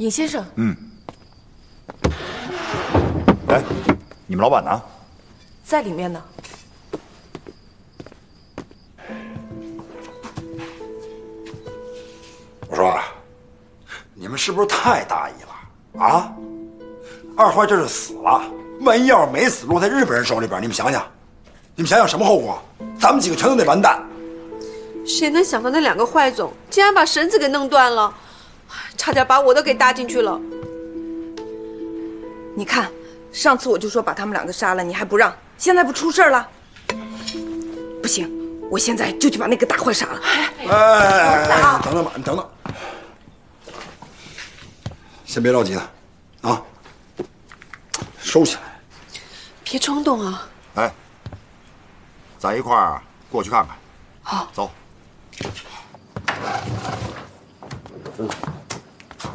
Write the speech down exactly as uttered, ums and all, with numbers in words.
尹先生。 嗯。哎，你们老板呢？ 在里面呢。 我说，你们是不是太大意了啊？二坏这是死了，万一要是没死，落在日本人手里边，你们想想，你们想想什么后果？咱们几个全都得完蛋。 谁能想到那两个坏总竟然把绳子给弄断了，差点把我都给搭进去了。 你看，上次我就说把他们两个杀了，你还不让，现在不出事了？不行，我现在就去把那个大坏杀了。 哎，等等吧，你等等，先别着急了，啊，收起来。 别冲动啊！ 哎，咱一块儿过去看看。 好， 走。 嗯。